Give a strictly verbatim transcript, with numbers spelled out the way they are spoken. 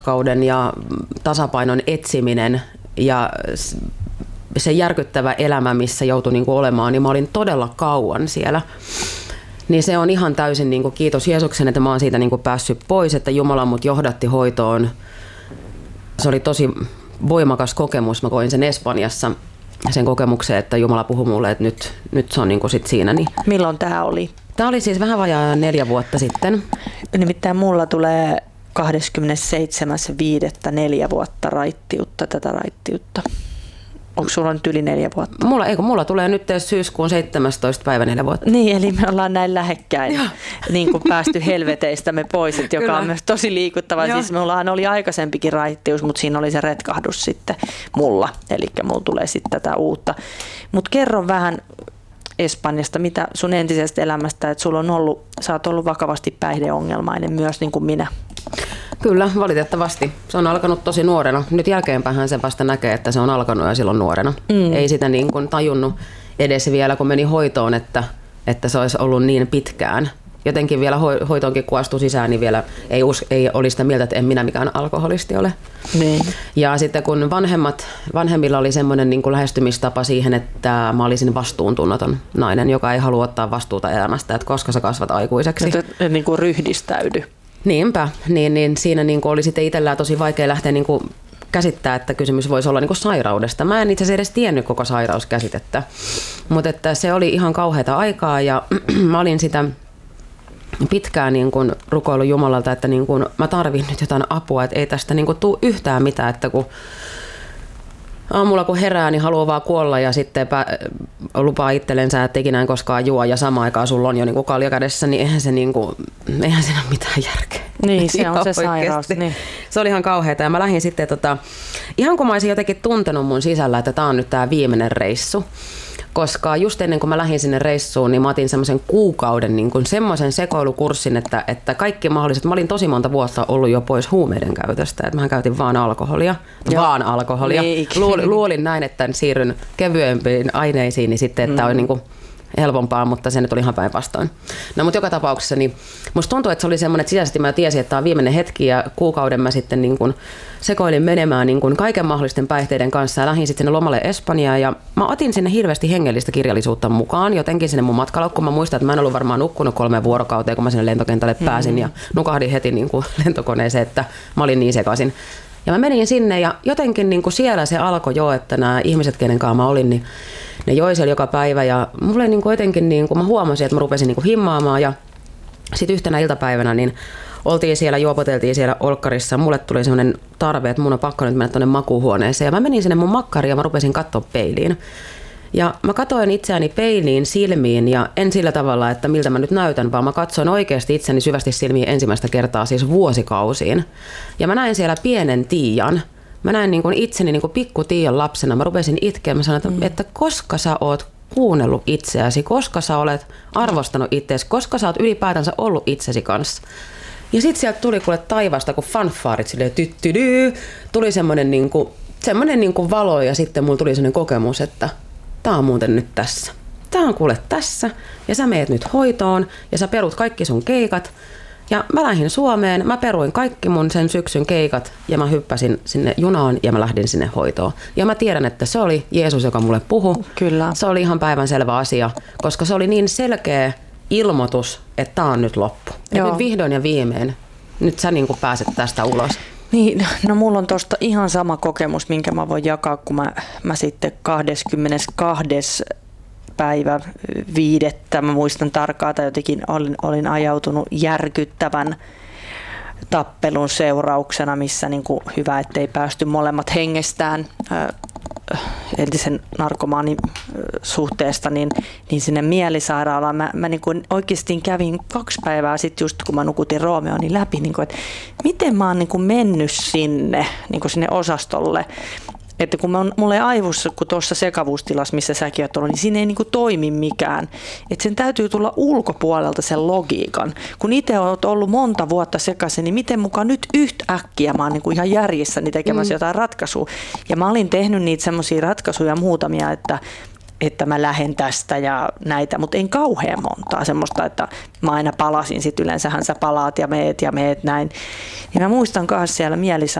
kauden ja tasapainon etsiminen ja se järkyttävä elämä, missä joutui niin kuin olemaan, niin mä olin todella kauan siellä. Niin se on ihan täysin niin kuin kiitos Jeesuksen, että mä oon siitä niin kuin päässyt pois, että Jumala mut johdatti hoitoon. Se oli tosi voimakas kokemus. Mä koin sen Espanjassa, sen kokemuksen, että Jumala puhui mulle, että nyt, nyt se on niin kuin sit siinä. Niin. Milloin tämä oli? Tämä oli siis vähän vajaa neljä vuotta sitten. Nimittäin mulla tulee kahdeskymmenesseitsemäs viidettä neljä vuotta raittiutta, tätä raittiutta. Onko sulla nyt yli neljä vuotta? Mulla, eikö, mulla tulee nyt syyskuun seitsemästoista päivä neljä vuotta. Niin, eli me ollaan näin lähekkäin niin kuin päästy helveteistämme pois, että joka Kyllä. on myös tosi liikuttava. Siis mullahan oli aikaisempikin raittius, mutta siinä oli se retkahdus sitten mulla. Eli mulla tulee sitten tätä uutta. Mutta kerro vähän Espanjasta, mitä sun entisestä elämästä, että sulla on ollut, sä oot ollut vakavasti päihdeongelmainen myös niin kuin minä. Kyllä, valitettavasti. Se on alkanut tosi nuorena. Nyt jälkeenpäin se vasta näkee, että se on alkanut jo silloin nuorena. Mm. Ei sitä niin kuin tajunnut edes vielä, kun meni hoitoon, että, että se olisi ollut niin pitkään. Jotenkin vielä hoitoonkin kun astui sisään, niin vielä ei, us, ei olisi sitä mieltä, että en minä mikään alkoholisti ole. Niin. Ja sitten kun vanhemmat, vanhemmilla oli semmoinen niin kuin lähestymistapa siihen, että mä olisin vastuuntunnoton nainen, joka ei halua ottaa vastuuta elämästä, että koska sä kasvat aikuiseksi. Että niin kuin ryhdistäydy. Niinpä, niin, niin siinä niin kuin oli sitten itsellään tosi vaikea lähteä niin kuin käsittää, että kysymys voisi olla niin kuin sairaudesta. Mä en itse asiassa edes tiennyt koko sairauskäsitettä, mutta että se oli ihan kauheata aikaa ja mä olin sitä pitkään niin kuin rukoillut Jumalalta, että niin kuin mä tarvin nyt jotain apua, että ei tästä niin kuin tule yhtään mitään, että kun aamulla kun herää, niin haluaa vaan kuolla ja sitten lupaa itsellensä, että ikinä en koskaan juo ja samaan aikaan sulla on jo niin kuin kalja kädessä, niin eihän, se niin kuin, eihän siinä ole mitään järkeä. Niin, se on se sairaus. Niin. Se oli ihan kauheata ja mä lähdin sitten, tota, ihan kun mä olisin jotenkin tuntenut mun sisällä, että tää on nyt tää viimeinen reissu. Koska just ennen kuin mä lähdin sinne reissuun, niin mä otin semmoisen kuukauden niin kuin semmoisen sekoilukurssin, että, että kaikki mahdolliset, mä olin tosi monta vuotta ollut jo pois huumeiden käytöstä, että mä käytin vaan alkoholia, Joo. vaan alkoholia. Luulin, luulin näin, että siirryn kevyempiin aineisiin, niin sitten, että mm. on niin kuin helpompaa, mutta se nyt oli ihan päinvastoin. No mutta joka tapauksessa, niin musta tuntuu, että se oli semmoinen, että sisäisesti mä tiesin, että tämä on viimeinen hetki ja kuukauden mä sitten niin kuin sekoilin menemään niin kuin kaiken mahdollisten päihteiden kanssa ja lähdin sitten sinne lomalle Espanjaan ja mä otin sinne hirveästi hengellistä kirjallisuutta mukaan jotenkin sinne mun matkalaukkuun. Mä muistan, että mä en ollut varmaan nukkunut kolme vuorokauteen, kun mä sinne lentokentälle pääsin mm-hmm. ja nukahdin heti niin kuin lentokoneeseen, että mä olin niin sekaisin. Ja mä menin sinne ja jotenkin niin kuin siellä se alkoi jo, että nämä ihmiset, kenen kanssa mä olin, niin ne joi siellä joka päivä ja mulle niin kuin jotenkin, niin kuin mä huomasin, että mä rupesin niin kuin himmaamaan ja sitten yhtenä iltapäivänä niin oltiin siellä, juopoteltiin siellä olkkarissa. Mulle tuli sellainen tarve, että mun on pakko nyt mennä tuonne makuuhuoneeseen ja mä menin sinne mun makkariin ja mä rupesin katsoa peiliin. Ja mä katsoin itseäni peiliin silmiin ja en sillä tavalla, että miltä mä nyt näytän, vaan mä katsoin oikeasti itseni syvästi silmiin ensimmäistä kertaa siis vuosikausiin. Ja mä näin siellä pienen Tiian. Mä näin niin kuin itseni niin kuin pikku Tiian lapsena. Mä rupesin itkeä. Mä sanoin, että, että koska sä oot kuunnellut itseäsi, koska sä olet arvostanut itseäsi, koska sä oot ylipäätänsä ollut itsesi kanssa. Ja sit sieltä tuli kuule taivasta, kun fanfaarit silleen tyttydyy. Tuli semmoinen niin kuin, semmoinen niin kuin valo ja sitten mulla tuli semmoinen kokemus, että tää on muuten nyt tässä. Tää on kuule tässä ja sä meet nyt hoitoon ja sä perut kaikki sun keikat. Ja mä lähdin Suomeen, mä peruin kaikki mun sen syksyn keikat ja mä hyppäsin sinne junaan ja mä lähdin sinne hoitoon. Ja mä tiedän, että se oli Jeesus, joka mulle puhui. Kyllä. Se oli ihan päivänselvä asia, koska se oli niin selkeä ilmoitus, että tää on nyt loppu. Ja nyt vihdoin ja viimein, nyt sä niin kuin pääset tästä ulos. Niin, no mulla on tosta ihan sama kokemus, minkä mä voin jakaa, kun mä, mä sitten kahdeskymmenestoinen päivä viidettä, mä muistan tarkkaan, tai jotenkin olin, olin ajautunut järkyttävän tappelun seurauksena, missä niin kuin hyvä, ettei päästy molemmat hengestään äh, entisen narkomaanin suhteesta, niin, niin sinne mielisairaalaan. Mä, mä niin kuin oikeasti kävin kaksi päivää sitten just kun mä nukutin Roomeoni läpi, niin kuin, että miten mä oon niin kuin mennyt sinne, niin kuin sinne osastolle. Että kun mä, mulla ei aivossa, kun tuossa sekavuustilassa, missä säkin oot ollut, niin siinä ei niinku toimi mikään. Että sen täytyy tulla ulkopuolelta sen logiikan. Kun itse oot ollut monta vuotta sekaisin, niin miten mukaan nyt yhtäkkiä mä oon niinku ihan järjessäni tekemässä mm. jotain ratkaisua. Ja mä olin tehnyt niitä semmoisia ratkaisuja muutamia, että että mä lähden tästä ja näitä, mutta en kauhean montaa semmoista, että mä aina palasin, sit yleensähän sä palaat ja meet ja meet näin. Ja mä muistan kanssa siellä